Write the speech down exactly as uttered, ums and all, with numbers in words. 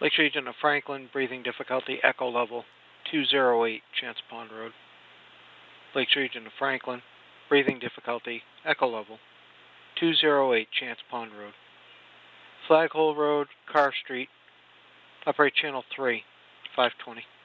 Lakes Region of Franklin, breathing difficulty, echo level two zero eight, Chance Pond Road. Lakes Region of Franklin, breathing difficulty, echo level two zero eight, Chance Pond Road. Flaghole Road, Carr Street, upright channel three, five twenty.